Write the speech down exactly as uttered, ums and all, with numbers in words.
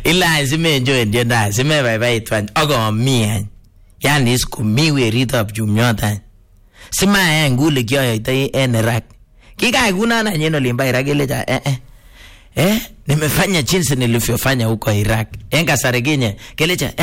ila sime enjoy ndio nda sime bye bye twan ogo mi yani isku mi werito ab jumnyota sima ya ngule kyo yote en Iraq kika kuna na nyeno limba Iraq ile ja eh eh eh nimefanya jinsi nilivyofanya huko Iraq enga sareginye kile cha